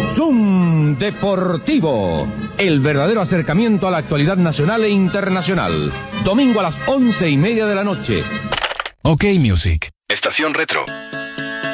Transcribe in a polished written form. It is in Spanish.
Zoom Deportivo, el verdadero acercamiento a la actualidad nacional e internacional. Domingo a las 11:30 de la noche. OK Music. Estación Retro.